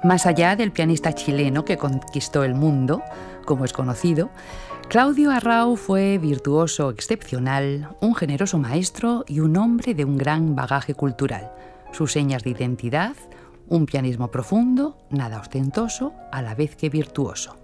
Más allá del pianista chileno que conquistó el mundo, como es conocido, Claudio Arrau fue virtuoso excepcional, un generoso maestro y un hombre de un gran bagaje cultural. Sus señas de identidad, un pianismo profundo, nada ostentoso, a la vez que virtuoso.